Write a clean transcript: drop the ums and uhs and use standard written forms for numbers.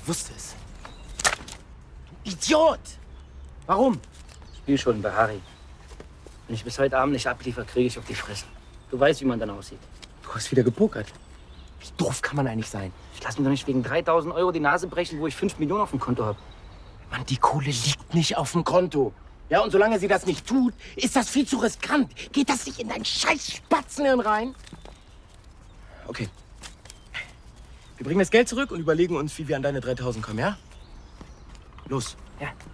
Ich wusste es. Du Idiot! Warum? Spielschulden bei Harry. Wenn ich bis heute Abend nicht abliefere, kriege ich auf die Fresse. Du weißt, wie man dann aussieht. Du hast wieder gepokert. Wie doof kann man eigentlich sein? Ich lasse mir doch nicht wegen 3.000 € die Nase brechen, wo ich 5 Millionen auf dem Konto habe. Mann, die Kohle liegt nicht auf dem Konto. Ja, und solange sie das nicht tut, ist das viel zu riskant. Geht das nicht in dein scheiß Spatzenhirn rein? Okay. Wir bringen das Geld zurück und überlegen uns, wie wir an deine 3.000 kommen, ja? Los. Ja.